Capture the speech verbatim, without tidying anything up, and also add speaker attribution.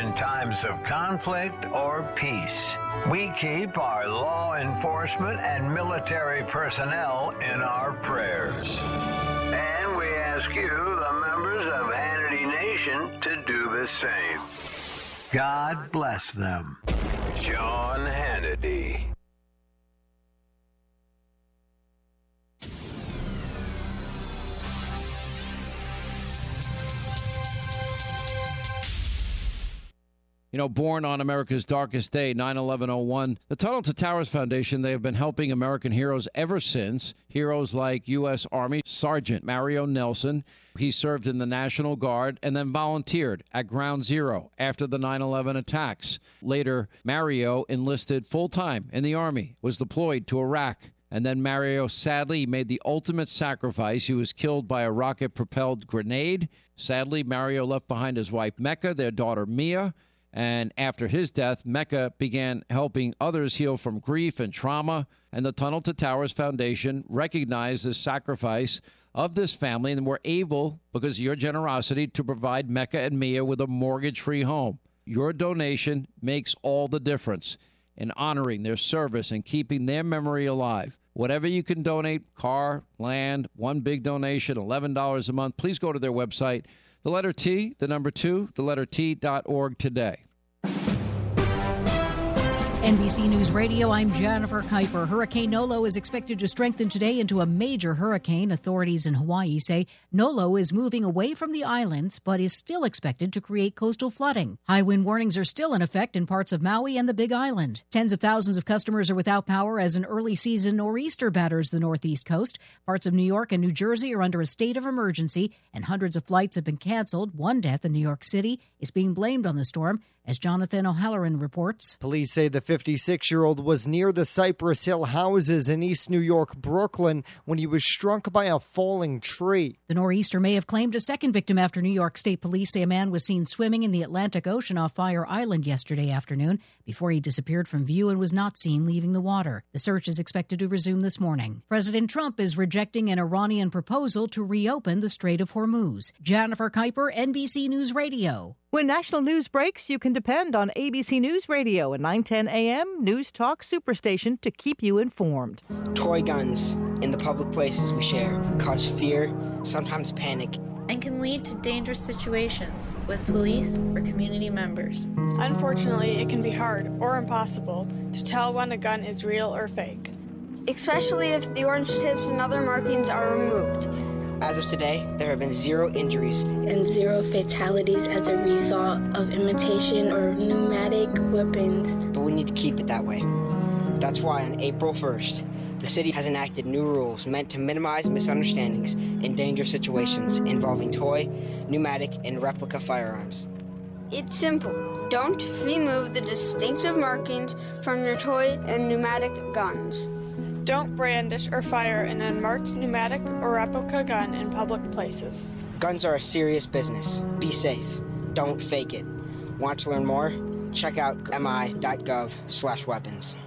Speaker 1: in times of conflict or peace. We keep our law enforcement and military personnel in our prayers. And we ask you, the members of Hannity Nation, to do the same. God bless them. Sean Hannity.
Speaker 2: You know, born on America's darkest day, nine eleven oh one, the Tunnel to Towers Foundation, they have been helping American heroes ever since. Heroes like U S. Army Sergeant Mario Nelson. He served in the National Guard and then volunteered at Ground Zero after the nine eleven attacks. Later, Mario enlisted full-time in the Army, was deployed to Iraq. And then Mario sadly made the ultimate sacrifice. He was killed by a rocket-propelled grenade. Sadly, Mario left behind his wife, Mecca, their daughter, Mia. And after his death, Mecca began helping others heal from grief and trauma. And the Tunnel to Towers Foundation recognized the sacrifice of this family and were able, because of your generosity, to provide Mecca and Mia with a mortgage-free home. Your donation makes all the difference in honoring their service and keeping their memory alive. Whatever you can donate, car, land, one big donation, eleven dollars a month, please go to their website, the letter T, the number two, the letter T dot org today.
Speaker 3: N B C News Radio, I'm Jennifer Kuiper. Hurricane Nolo is expected to strengthen today into a major hurricane. Authorities in Hawaii say Nolo is moving away from the islands, but is still expected to create coastal flooding. High wind warnings are still in effect in parts of Maui and the Big Island. Tens of thousands of customers are without power as an early season nor'easter batters the northeast coast. Parts of New York and New Jersey are under a state of emergency, and hundreds of flights have been canceled. One death in New York City is being blamed on the storm, as Jonathan O'Halloran reports.
Speaker 4: Police say the fifty-six-year-old was near the Cypress Hill houses in East New York, Brooklyn, when he was struck by a falling tree.
Speaker 3: The nor'easter may have claimed a second victim after New York State Police say a man was seen swimming in the Atlantic Ocean off Fire Island yesterday afternoon before he disappeared from view and was not seen leaving the water. The search is expected to resume this morning. President Trump is rejecting an Iranian proposal to reopen the Strait of Hormuz. Jennifer Kuiper, N B C News Radio.
Speaker 5: When national news breaks, you can depend on A B C News Radio and nine ten a.m. News Talk Superstation to keep you informed.
Speaker 6: Toy guns in the public places we share cause fear, sometimes panic,
Speaker 7: and can lead to dangerous situations with police or community members.
Speaker 8: Unfortunately, it can be hard or impossible to tell when a gun is real or fake,
Speaker 9: especially if the orange tips and other markings are removed.
Speaker 6: As of today, there have been zero injuries
Speaker 10: and zero fatalities as a result of imitation or pneumatic weapons.
Speaker 6: But we need to keep it that way. That's why on April first, the city has enacted new rules meant to minimize misunderstandings in dangerous situations involving toy, pneumatic, and replica firearms.
Speaker 9: It's simple. Don't remove the distinctive markings from your toy and pneumatic guns.
Speaker 8: Don't brandish or fire an unmarked pneumatic or replica gun in public places.
Speaker 6: Guns are a serious business. Be safe. Don't fake it. Want to learn more? Check out mi dot gov slash weapons.